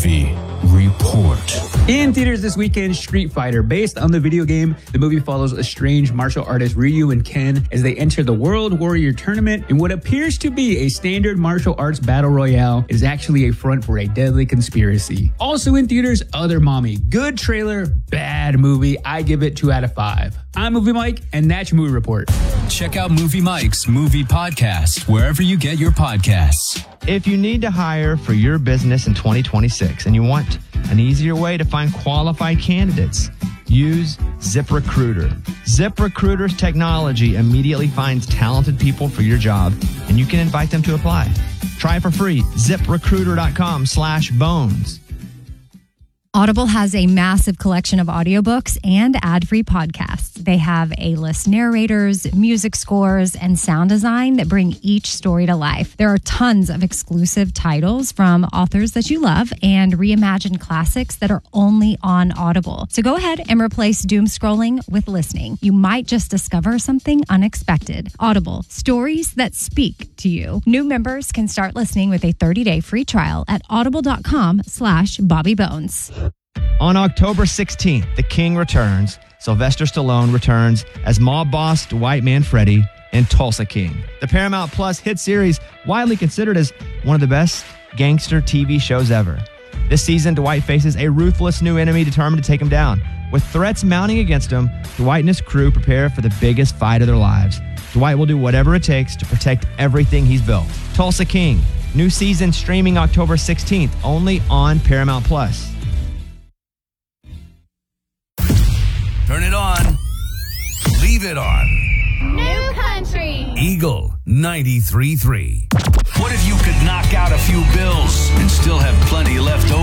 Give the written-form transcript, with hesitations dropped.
Movie Report. In theaters this weekend, Street Fighter. Based on the video game, the movie follows a strange martial artist Ryu and Ken as they enter the World Warrior Tournament in what appears to be a standard martial arts battle royale. It is actually a front for a deadly conspiracy. Also in theaters, Other Mommy. Good trailer, bad movie. I give it 2 out of 5. I'm Movie Mike, and that's your movie report. Check out Movie Mike's Movie Podcast wherever you get your podcasts. If you need to hire for your business in 2026 and you want an easier way to find qualified candidates, use ZipRecruiter. ZipRecruiter's technology immediately finds talented people for your job, and you can invite them to apply. Try it for free. ZipRecruiter.com/bones. Audible has a massive collection of audiobooks and ad-free podcasts. They have A-list narrators, music scores, and sound design that bring each story to life. There are tons of exclusive titles from authors that you love and reimagined classics that are only on Audible. So go ahead and replace doom scrolling with listening. You might just discover something unexpected. Audible, stories that speak to you. New members can start listening with a 30-day free trial at audible.com/BobbyBones. On October 16th, The King returns. Sylvester Stallone returns as mob boss Dwight Manfredi in Tulsa King. The Paramount Plus hit series, widely considered as one of the best gangster TV shows ever. This season, Dwight faces a ruthless new enemy determined to take him down. With threats mounting against him, Dwight and his crew prepare for the biggest fight of their lives. Dwight will do whatever it takes to protect everything he's built. Tulsa King, new season streaming October 16th, only on Paramount Plus. Turn it on. Leave it on. New country. Eagle 93.3. What if you could knock out a few bills and still have plenty left over?